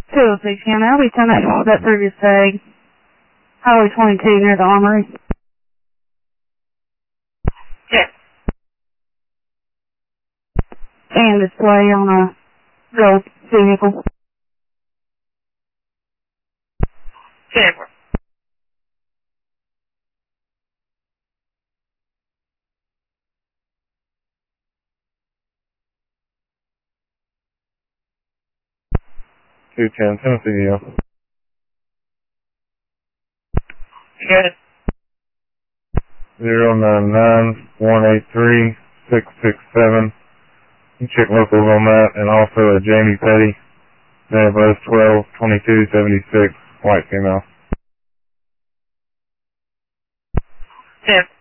206 County. I'll be 10 that previous day. Highway 22 near the Armory. Yes. And display on a gold vehicle. Jennifer. Tennessee Hill. Good. 099-183-667. You check locals on that, and also a Jamie Petty, date of birth 12/22/76, white female. Yes.